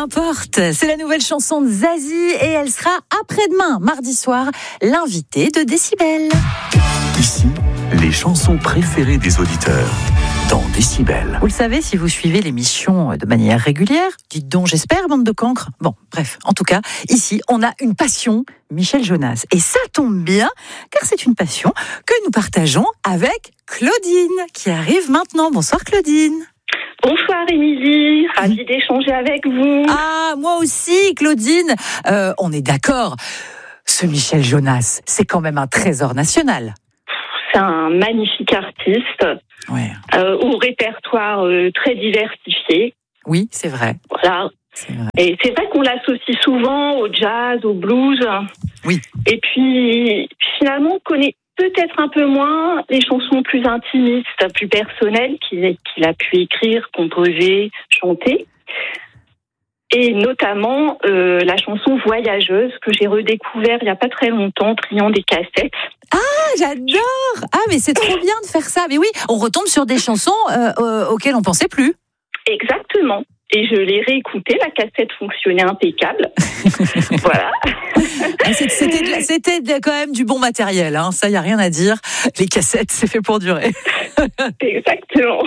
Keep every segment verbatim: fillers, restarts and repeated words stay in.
Qu'importe, c'est la nouvelle chanson de Zazie et elle sera après-demain, mardi soir, l'invitée de Décibel. Ici, les chansons préférées des auditeurs dans Décibel. Vous le savez, si vous suivez l'émission de manière régulière, dites donc j'espère, bande de cancres. Bon, bref, en tout cas, ici, on a une passion, Michel Jonas. Et ça tombe bien, car c'est une passion que nous partageons avec Claudine, qui arrive maintenant. Bonsoir Claudine. Bonsoir Émilie, ravie d'échanger avec vous. Ah, moi aussi Claudine, euh, on est d'accord, ce Michel Jonas, c'est quand même un trésor national. C'est un magnifique artiste, ouais. euh, au répertoire euh, très diversifié. Oui, c'est vrai. Voilà. C'est vrai. Et c'est vrai qu'on l'associe souvent au jazz, au blues. Oui. Et puis, finalement, on connaît peut-être un peu moins les chansons plus intimistes, plus personnelles qu'il, qu'il a pu écrire, composer, chanter. Et notamment euh, la chanson Voyageuse que j'ai redécouvert il n'y a pas très longtemps, triant des cassettes. Ah, j'adore! Ah, mais c'est trop bien de faire ça. Mais oui, on retombe sur des chansons euh, euh, auxquelles on pensait plus. Exactement. Et je l'ai réécouté, la cassette fonctionnait impeccable. Voilà. C'était, de la, c'était de, quand même du bon matériel, hein. Ça, il n'y a rien à dire. Les cassettes, c'est fait pour durer. Exactement.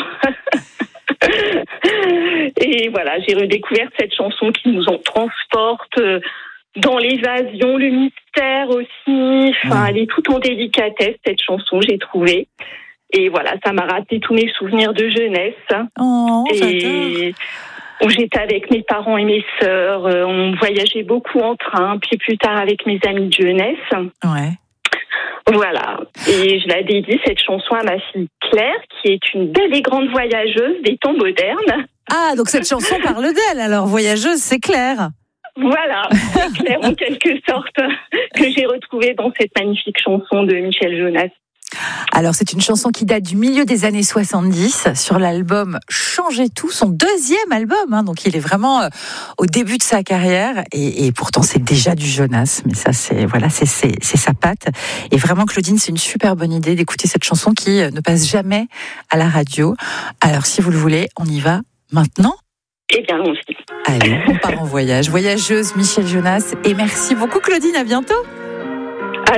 Et voilà, j'ai redécouvert cette chanson qui nous en transporte dans l'évasion, le mystère aussi. Enfin, elle est tout en délicatesse, cette chanson, j'ai trouvé. Et voilà, ça m'a rappelé tous mes souvenirs de jeunesse. Oh, et où j'étais avec mes parents et mes sœurs, on voyageait beaucoup en train, puis plus tard avec mes amis de jeunesse. Ouais. Voilà. Et je la dédie, cette chanson, à ma fille Claire, qui est une belle et grande voyageuse des temps modernes. Ah, donc cette chanson parle d'elle, alors voyageuse, c'est Claire. Voilà, c'est Claire en quelque sorte, que j'ai retrouvée dans cette magnifique chanson de Michel Jonas. Alors, c'est une chanson qui date du milieu des années soixante-dix sur l'album Changer tout, son deuxième album. Hein, donc, il est vraiment euh, au début de sa carrière. Et, et pourtant, c'est déjà du Jonas. Mais ça, c'est voilà, c'est, c'est, c'est sa patte. Et vraiment, Claudine, c'est une super bonne idée d'écouter cette chanson qui ne passe jamais à la radio. Alors, si vous le voulez, on y va maintenant. Eh bien, on se dit. Allez, on part en voyage. Voyageuse, Michel Jonas. Et merci beaucoup, Claudine. À bientôt.